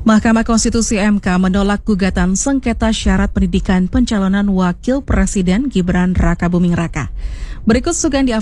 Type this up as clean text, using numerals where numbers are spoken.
Mahkamah Konstitusi MK menolak gugatan sengketa syarat pendidikan pencalonan Wakil Presiden Gibran Rakabuming Raka. Berikut Sugandi